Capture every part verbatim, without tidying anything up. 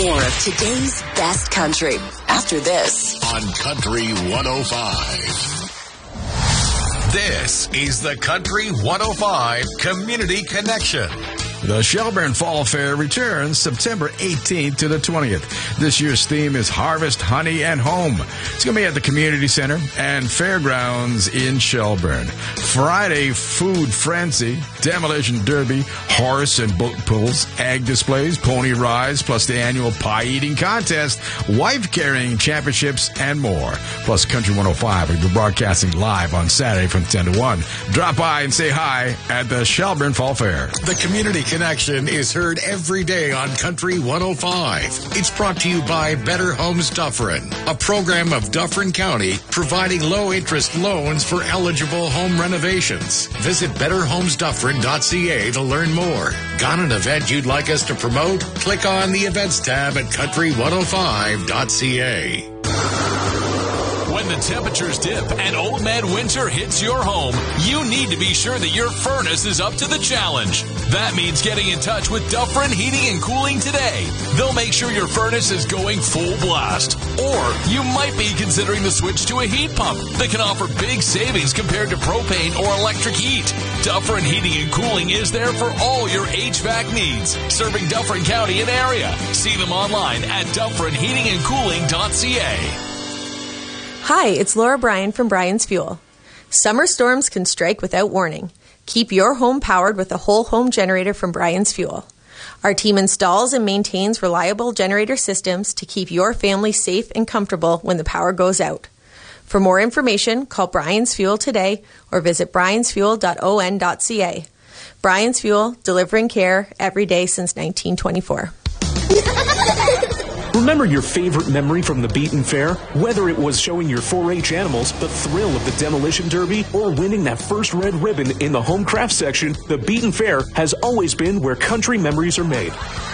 More of today's best country after this on Country one oh five. This is the Country one oh five Community Connection. The Shelburne Fall Fair returns September eighteenth to the twentieth. This year's theme is Harvest, Honey, and Home. It's going to be at the Community Center and Fairgrounds in Shelburne. Friday, Food Frenzy, Demolition Derby, horse and boat pulls, egg displays, pony rides, plus the annual pie eating contest, wife carrying championships, and more. Plus, Country one oh five will be broadcasting live on Saturday from ten to one. Drop by and say hi at the Shelburne Fall Fair. The Community Connection is heard every day on Country one oh five. It's brought to you by Better Homes Dufferin, a program of Dufferin County providing low-interest loans for eligible home renovations. Visit better homes dufferin dot c a to learn more. Got an event you'd like us to promote? Click on the Events tab at country one oh five dot c a. When the temperatures dip and Old Man Winter hits your home, you need to be sure that your furnace is up to the challenge. That means getting in touch with Dufferin Heating and Cooling today. They'll make sure your furnace is going full blast. Or you might be considering the switch to a heat pump that can offer big savings compared to propane or electric heat. Dufferin Heating and Cooling is there for all your H V A C needs, serving Dufferin County and area. See them online at dufferin heating and cooling dot c a. Hi, it's Laura Bryan from Bryan's Fuel. Summer storms can strike without warning. Keep your home powered with a whole home generator from Bryan's Fuel. Our team installs and maintains reliable generator systems to keep your family safe and comfortable when the power goes out. For more information, call Bryan's Fuel today or visit bryans fuel dot o n dot c a. Bryan's Fuel, delivering care every day since nineteen twenty-four. Remember your favorite memory from the Beaton Fair? Whether it was showing your four H animals, the thrill of the Demolition Derby, or winning that first red ribbon in the home craft section, the Beaton Fair has always been where country memories are made.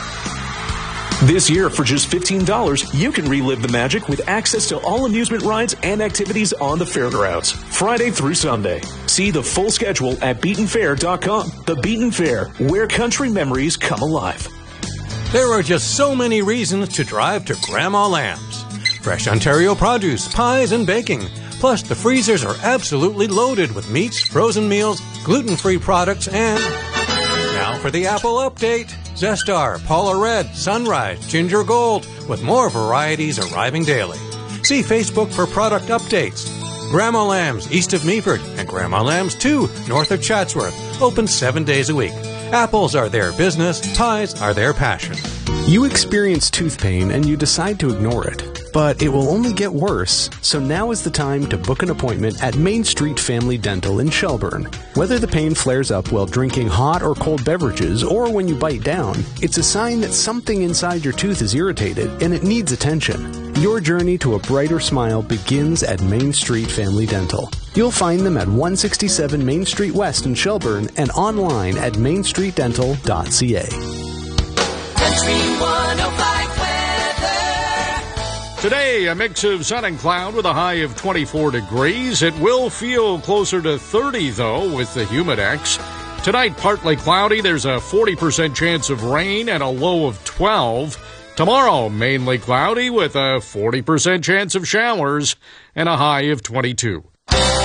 This year, for just fifteen dollars, you can relive the magic with access to all amusement rides and activities on the fairgrounds, Friday through Sunday. See the full schedule at beaton fair dot com. The Beaton Fair, where country memories come alive. There are just so many reasons to drive to Grandma Lamb's. Fresh Ontario produce, pies, and baking. Plus, the freezers are absolutely loaded with meats, frozen meals, gluten-free products, and... Now for the Apple update. Zestar, Paula Red, Sunrise, Ginger Gold, with more varieties arriving daily. See Facebook for product updates. Grandma Lamb's, east of Meaford, and Grandma Lamb's two, north of Chatsworth, open seven days a week. Apples are their business, pies are their passion. You experience tooth pain and you decide to ignore it. But it will only get worse, so now is the time to book an appointment at Main Street Family Dental in Shelburne. Whether the pain flares up while drinking hot or cold beverages or when you bite down, it's a sign that something inside your tooth is irritated and it needs attention. Your journey to a brighter smile begins at Main Street Family Dental. You'll find them at one sixty-seven Main Street West in Shelburne and online at main street dental dot c a. Country one oh five weather. Today, a mix of sun and cloud with a high of twenty-four degrees. It will feel closer to thirty, though, with the Humidex. Tonight, partly cloudy. There's a forty percent chance of rain and a low of twelve. Tomorrow, mainly cloudy with a forty percent chance of showers and a high of twenty-two.